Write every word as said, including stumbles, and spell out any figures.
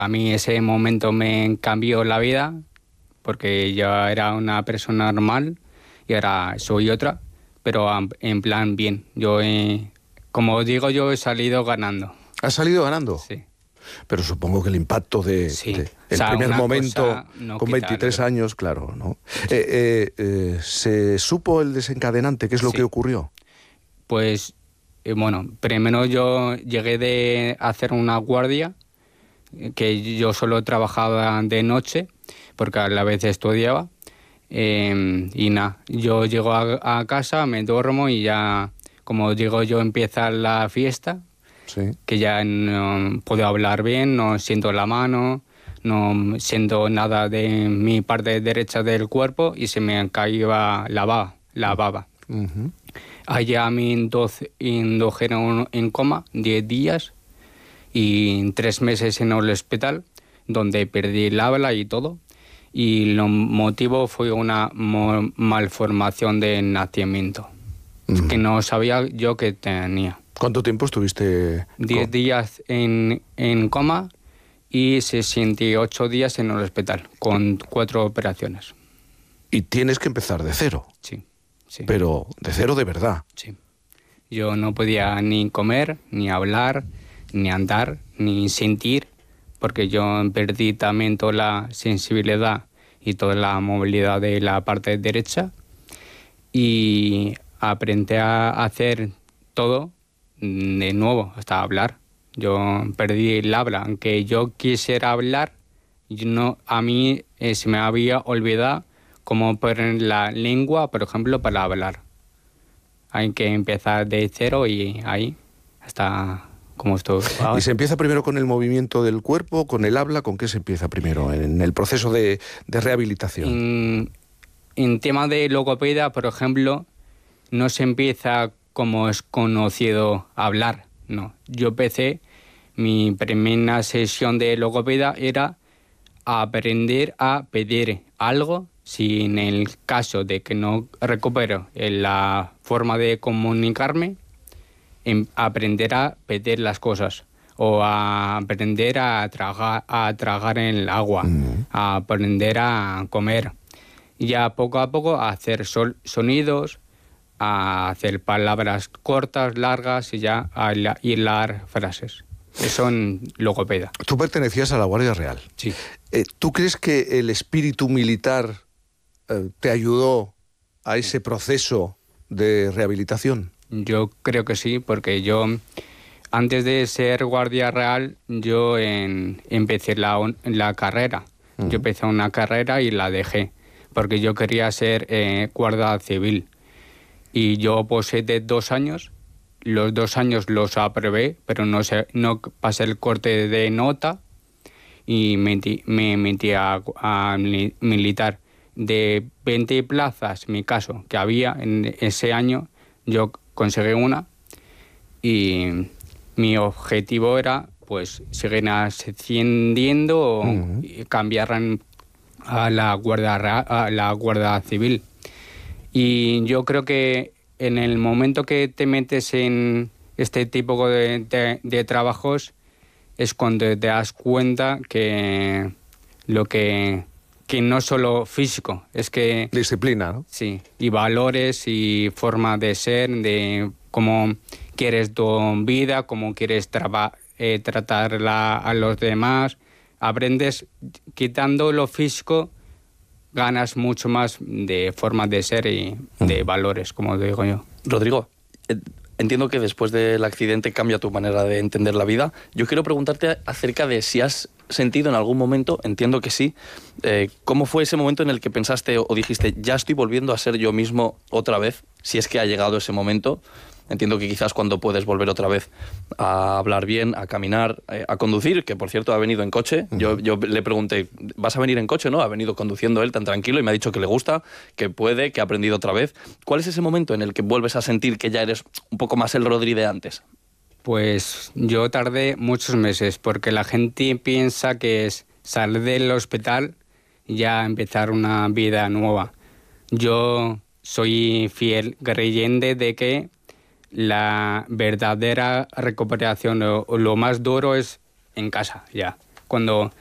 a mí ese momento me cambió la vida, porque yo era una persona normal y ahora soy otra, pero en plan bien. Yo, eh, como digo, yo he salido ganando. ¿Has salido ganando? Sí. Pero supongo que el impacto de, sí. de el o sea, primer momento, no con veintitrés quitarlo. años, claro, ¿no? Sí. Eh, eh, eh, ¿Se supo el desencadenante? ¿Qué es lo sí. que ocurrió? Pues, eh, bueno, primero yo llegué de hacer una guardia, que yo solo trabajaba de noche, porque a la vez estudiaba, eh, y nada, yo llego a, a casa, me duermo y ya, como digo yo, empieza la fiesta. Sí. Que ya no puedo hablar bien, no siento la mano, no siento nada de mi parte derecha del cuerpo y se me caía la baba. La baba. Uh-huh. Allá me indujeron en coma diez días y tres meses en el hospital, donde perdí el habla y todo. Y lo motivo fue una malformación de nacimiento, uh-huh. que no sabía yo que tenía. ¿Cuánto tiempo estuviste? Diez con... días en, en coma y sesenta y ocho días en el hospital, con cuatro operaciones. Y tienes que empezar de cero. Sí, sí. Pero de cero de verdad. Sí. Yo no podía ni comer, ni hablar, ni andar, ni sentir, porque yo perdí también toda la sensibilidad y toda la movilidad de la parte derecha. Y aprendí a hacer todo de nuevo, hasta hablar. Yo perdí el habla, aunque yo quisiera hablar, yo no, a mí eh, se me había olvidado cómo poner la lengua, por ejemplo, para hablar. Hay que empezar de cero y ahí hasta como estoy ahora. ¿Y se empieza primero con el movimiento del cuerpo, con el habla? ¿Con qué se empieza primero en el proceso de, de rehabilitación? En, en tema de logopedia, por ejemplo, no se empieza como es conocido hablar, no. Yo empecé, mi primera sesión de logopedia era aprender a pedir algo, si en el caso de que no recupero la forma de comunicarme, en aprender a pedir las cosas, o a aprender a tragar, a tragar en el agua, mm. a aprender a comer, ya poco a poco a hacer sol, sonidos, a hacer palabras cortas, largas y ya a hilar frases. Eso en logopeda. Tú pertenecías a la Guardia Real. Sí. Eh, ¿Tú crees que el espíritu militar eh, te ayudó a ese proceso de rehabilitación? Yo creo que sí, porque yo, antes de ser Guardia Real, yo en, empecé la, la carrera. Uh-huh. Yo empecé una carrera y la dejé, porque yo quería ser eh, guardia civil. Y yo posé de dos años, los dos años los aprobé, pero no, sé, no pasé el corte de nota y me, me metí a, a militar. De veinte plazas, en mi caso, que había en ese año, yo conseguí una y mi objetivo era pues seguir ascendiendo o uh-huh. cambiar a la Guardia, a la Guardia Civil. Y yo creo que en el momento que te metes en este tipo de, de, de trabajos es cuando te das cuenta que lo que, que no solo físico, es que... Disciplina, ¿no? Sí, y valores y forma de ser, de cómo quieres tu vida, cómo quieres traba, eh, tratarla a los demás. Aprendes, quitando lo físico, ganas mucho más de forma de ser y de valores, como digo yo. Rodrigo, entiendo que después del accidente cambia tu manera de entender la vida. Yo quiero preguntarte acerca de si has sentido en algún momento, entiendo que sí, eh, ¿cómo fue ese momento en el que pensaste o dijiste, ya estoy volviendo a ser yo mismo otra vez? Si es que ha llegado ese momento. Entiendo que quizás cuando puedes volver otra vez a hablar bien, a caminar, eh, a conducir, que por cierto ha venido en coche. Uh-huh. Yo, yo le pregunté, ¿vas a venir en coche? ¿No? Ha venido conduciendo él tan tranquilo y me ha dicho que le gusta, que puede, que ha aprendido otra vez. ¿Cuál es ese momento en el que vuelves a sentir que ya eres un poco más el Rodri de antes? Pues yo tardé muchos meses, porque la gente piensa que es salir del hospital y ya empezar una vida nueva. Yo soy fiel creyente de que la verdadera recuperación o lo más duro es en casa ya. cuando